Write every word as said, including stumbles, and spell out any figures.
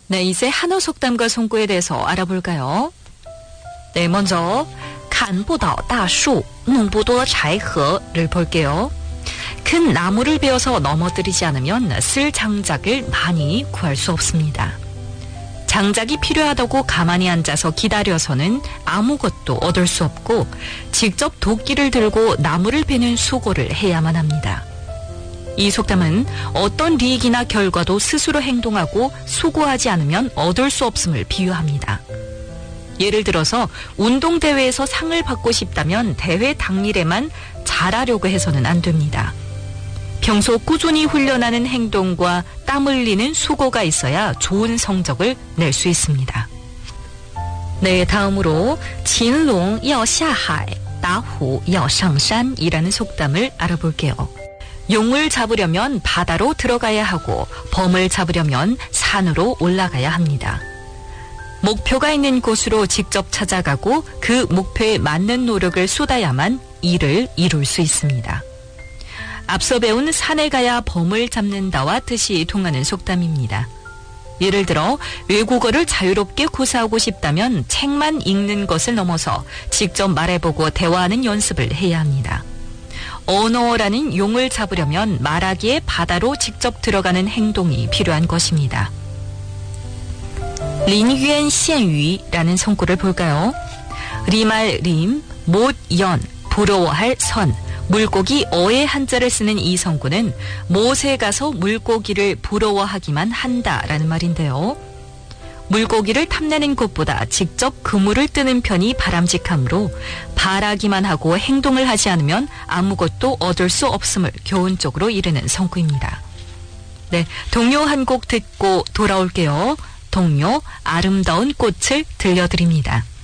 네, 이제 한어 속담과 송구에 대해서 알아볼까요? 네, 먼저 칸보다 다수, 농보다 자이허를 볼게요. 큰 나무를 베어서 넘어뜨리지 않으면 쓸 장작을 많이 구할 수 없습니다. 장작이 필요하다고 가만히 앉아서 기다려서는 아무것도 얻을 수 없고 직접 도끼를 들고 나무를 베는 수고를 해야만 합니다. 이 속담은 어떤利益이나 결과도 스스로 행동하고 수고하지 않으면 얻을 수 없음을 비유합니다. 예를 들어서 운동대회에서 상을 받고 싶다면 대회 당일에만 잘하려고 해서는 안 됩니다. 평소 꾸준히 훈련하는 행동과 땀 흘리는 수고가 있어야 좋은 성적을 낼 수 있습니다. 네, 다음으로 진롱要下海, 나후要上山이라는 속담을 알아볼게요. 용을 잡으려면 바다로 들어가야 하고 범을 잡으려면 산으로 올라가야 합니다. 목표가 있는 곳으로 직접 찾아가고 그 목표에 맞는 노력을 쏟아야만 이를 이룰 수 있습니다. 앞서 배운 산에 가야 범을 잡는다와 뜻이 통하는 속담입니다. 예를 들어 외국어를 자유롭게 구사하고 싶다면 책만 읽는 것을 넘어서 직접 말해보고 대화하는 연습을 해야 합니다. 언어라는 용을 잡으려면 말하기에 바다로 직접 들어가는 행동이 필요한 것입니다. 린유엔 시엔유라는 성구를 볼까요? 리말 림, 못 연, 부러워할 선, 물고기 어의 한자를 쓰는 이 성구는 못에 가서 물고기를 부러워하기만 한다라는 말인데요. 물고기를 탐내는 것보다 직접 그물을 뜨는 편이 바람직하므로 바라기만 하고 행동을 하지 않으면 아무것도 얻을 수 없음을 교훈적으로 이르는 성구입니다. 네, 동요 한 곡 듣고 돌아올게요. 동요 아름다운 꽃을 들려드립니다.